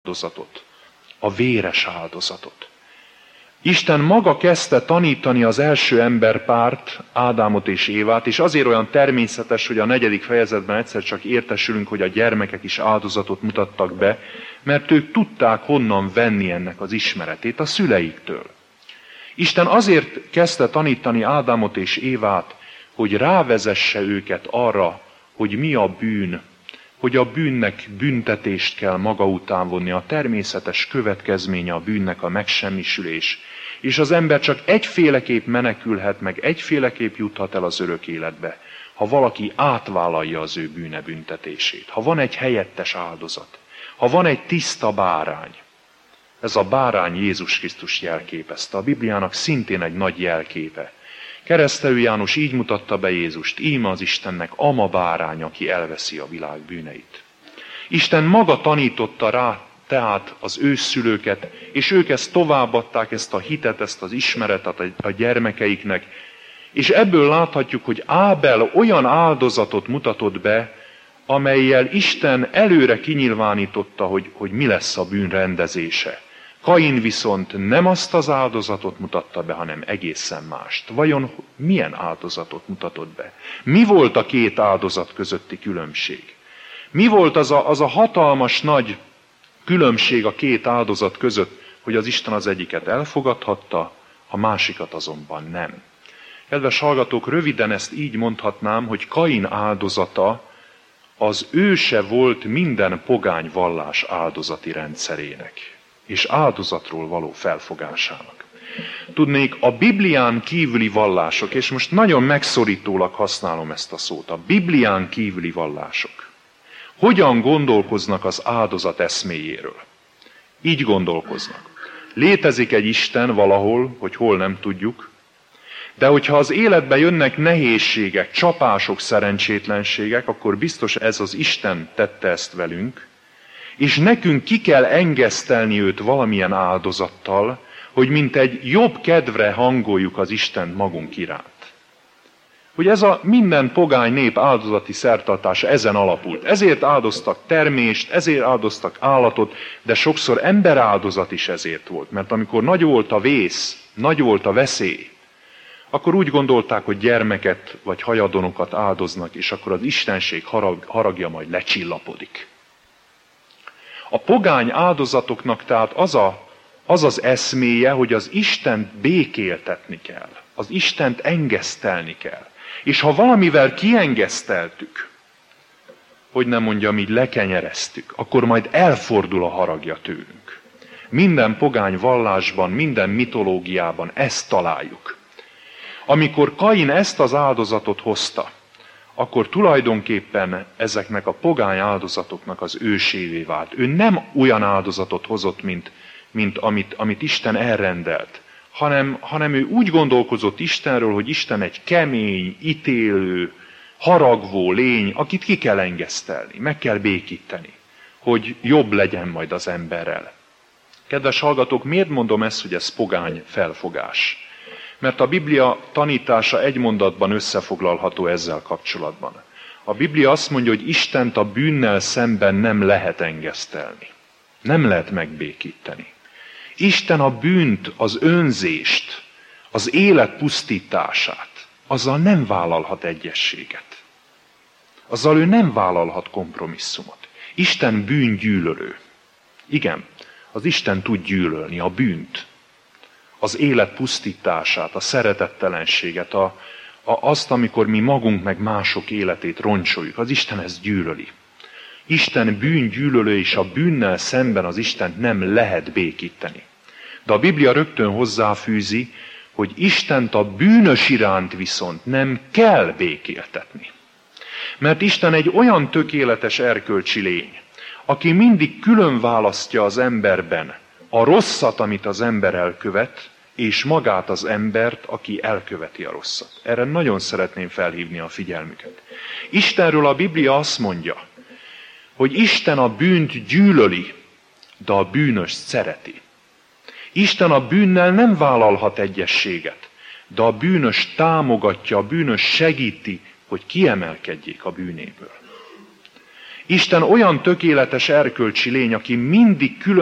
áldozatot, a véres áldozatot. Isten maga kezdte tanítani az első emberpárt, Ádámot és Évát, és azért olyan természetes, hogy a 4. fejezetben egyszer csak értesülünk, hogy a gyermekek is áldozatot mutattak be, mert ők tudták honnan venni ennek az ismeretét, a szüleiktől. Isten azért kezdte tanítani Ádámot és Évát, hogy rávezesse őket arra, hogy mi a bűn, hogy a bűnnek büntetést kell maga után vonni, a természetes következménye a bűnnek a megsemmisülés. És az ember csak egyféleképp menekülhet, meg egyféleképp juthat el az örök életbe, ha valaki átvállalja az ő bűne büntetését, ha van egy helyettes áldozat, ha van egy tiszta bárány. Ez a bárány Jézus Krisztus jelképezte, a Bibliának szintén egy nagy jelképe. Keresztelő János így mutatta be Jézust, íme az Istennek ama bárány, aki elveszi a világ bűneit. Isten maga tanította rá tehát az ősszülőket, és ők ezt továbbadták, ezt a hitet, ezt az ismeretet a gyermekeiknek, és ebből láthatjuk, hogy Ábel olyan áldozatot mutatott be, amellyel Isten előre kinyilvánította, hogy mi lesz a bűn rendezése. Kain viszont nem azt az áldozatot mutatta be, hanem egészen mást. Vajon milyen áldozatot mutatott be? Mi volt a két áldozat közötti különbség? Mi volt az a hatalmas nagy különbség a két áldozat között, hogy az Isten az egyiket elfogadhatta, a másikat azonban nem? Kedves hallgatók, röviden ezt így mondhatnám, hogy Kain áldozata az őse volt minden pogány vallás áldozati rendszerének, és áldozatról való felfogásának. Tudnék, a Biblián kívüli vallások, és most nagyon megszorítólag használom ezt a szót, a Biblián kívüli vallások hogyan gondolkoznak az áldozat eszméjéről? Így gondolkoznak. Létezik egy Isten valahol, hogy hol nem tudjuk, de hogyha az életbe jönnek nehézségek, csapások, szerencsétlenségek, akkor biztos ez az Isten tette ezt velünk, és nekünk ki kell engesztelni őt valamilyen áldozattal, hogy mint egy jobb kedvre hangoljuk az Istent magunk iránt. Hogy ez a minden pogány nép áldozati szertartása ezen alapult. Ezért áldoztak termést, ezért áldoztak állatot, de sokszor emberáldozat is ezért volt. Mert amikor nagy volt a vész, nagy volt a veszély, akkor úgy gondolták, hogy gyermeket vagy hajadonokat áldoznak, és akkor az istenség haragja majd lecsillapodik. A pogány áldozatoknak tehát az az eszméje, hogy az Istent békéltetni kell, az Istent engesztelni kell. És ha valamivel kiengeszteltük, hogy nem mondjam így, lekenyereztük, akkor majd elfordul a haragja tőlünk. Minden pogány vallásban, minden mitológiában ezt találjuk. Amikor Kain ezt az áldozatot hozta, akkor tulajdonképpen ezeknek a pogány áldozatoknak az ősévé vált. Ő nem olyan áldozatot hozott, mint amit Isten elrendelt, hanem ő úgy gondolkozott Istenről, hogy Isten egy kemény, ítélő, haragvó lény, akit ki kell engesztelni, meg kell békíteni, hogy jobb legyen majd az emberrel. Kedves hallgatók, miért mondom ezt, hogy ez pogány felfogás? Mert a Biblia tanítása egy mondatban összefoglalható ezzel kapcsolatban. A Biblia azt mondja, hogy Istent a bűnnel szemben nem lehet engesztelni. Nem lehet megbékíteni. Isten a bűnt, az önzést, az élet pusztítását, azzal nem vállalhat egyességet. Azzal ő nem vállalhat kompromisszumot. Isten bűngyűlölő. Igen, az Isten tud gyűlölni a bűnt, az élet pusztítását, a szeretettelenséget, azt, amikor mi magunk meg mások életét roncsoljuk. Az Isten ezt gyűlöli. Isten bűngyűlölő, és a bűnnel szemben az Istent nem lehet békíteni. De a Biblia rögtön hozzáfűzi, hogy Istent a bűnös iránt viszont nem kell békéltetni. Mert Isten egy olyan tökéletes erkölcsi lény, aki mindig külön választja az emberben a rosszat, amit az ember elkövet, és magát az embert, aki elköveti a rosszat. Erre nagyon szeretném felhívni a figyelmüket. Istenről a Biblia azt mondja, hogy Isten a bűnt gyűlöli, de a bűnöst szereti. Isten a bűnnel nem vállalhat egyességet, de a bűnös támogatja, a bűnös segíti, hogy kiemelkedjék a bűnéből. Isten olyan tökéletes erkölcsi lény, aki mindig